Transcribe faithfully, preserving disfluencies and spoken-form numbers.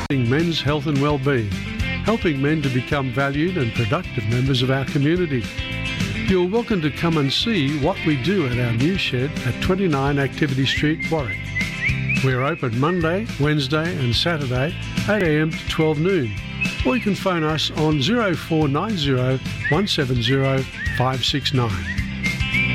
men's health and well-being, helping men to become valued and productive members of our community. You're welcome to come and see what we do at our new shed at twenty-nine Activity Street, Warwick. We're open Monday, Wednesday and Saturday, eight a m to twelve noon. Or you can phone us on zero four nine zero, one seven zero, five six nine.